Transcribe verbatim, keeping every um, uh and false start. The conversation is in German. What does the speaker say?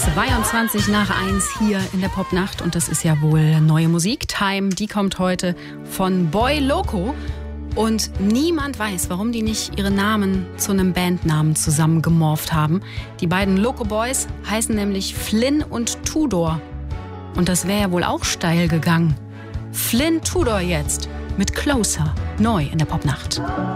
zweiundzwanzig nach eins hier in der Popnacht und das ist ja wohl neue Musik. Time, die kommt heute von Boy Loco und niemand weiß, warum die nicht ihre Namen zu einem Bandnamen zusammengemorpht haben. Die beiden Loco Boys heißen nämlich Flynn und Tudor und das wäre ja wohl auch steil gegangen. Flynn Tudor jetzt mit Closer, neu in der Popnacht.